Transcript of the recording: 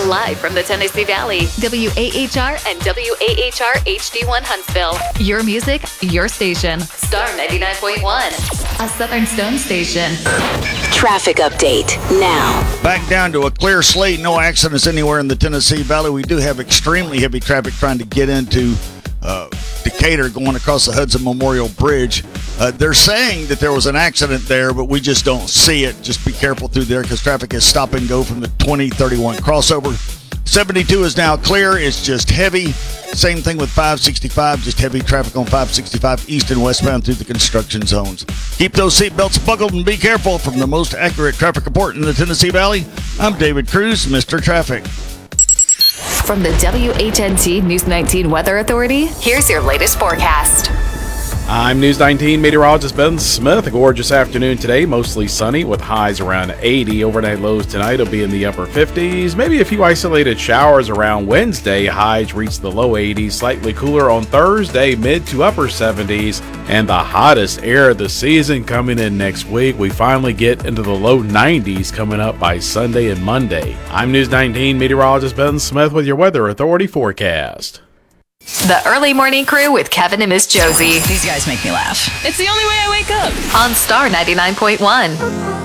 Live from the Tennessee Valley, WAHR and WAHR HD1 Huntsville. Your music, your station. Star 99.1, a Southern Stone station. Traffic update now. Back down to a clear slate. No accidents anywhere in the Tennessee Valley. We do have extremely heavy traffic trying to get into Decatur going across the Hudson Memorial Bridge. They're saying that there was an accident there, but we just don't see it. Just be careful through there because traffic is stop and go from the 2031 crossover. 72 is now clear. It's just heavy. Same thing with 565. Just heavy traffic on 565 east and westbound through the construction zones. Keep those seatbelts buckled and be careful. From the most accurate traffic report in the Tennessee Valley, I'm David Cruz, Mr. Traffic. From the WHNT News 19 Weather Authority, here's your latest forecast. I'm News 19 meteorologist Ben Smith. A gorgeous afternoon today, mostly sunny with highs around 80. Overnight lows tonight will be in the upper 50s. Maybe a few isolated showers around Wednesday. Highs reach the low 80s. Slightly cooler on Thursday, mid to upper 70s. And the hottest air of the season coming in next week. We finally get into the low 90s coming up by Sunday and Monday. I'm News 19 meteorologist Ben Smith with your Weather Authority forecast. The Early Morning Crew with Kevin and Miss Josie. These guys make me laugh. It's the only way I wake up. On Star 99.1.